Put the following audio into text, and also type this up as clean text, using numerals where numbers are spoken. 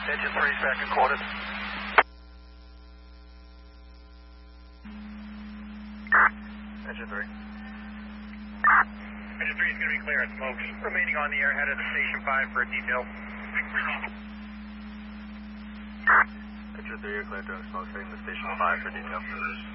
Engine 3, second quarter. Engine 3. Engine 3 is going to be clear of smoke. Remaining on the air, head of the Station 5 for a detail. Engine 3, you're clear during smoke, heading to Station 5 for detail.